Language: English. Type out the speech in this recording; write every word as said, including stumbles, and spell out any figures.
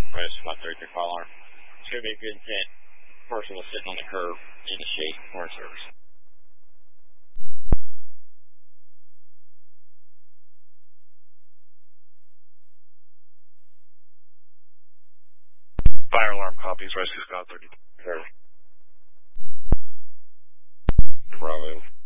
Rest my three three fire alarm. It's going to be a good intent. Person was sitting on the curb in the shade for service. Fire alarm copies, Rescue Squad thirty. Bravo.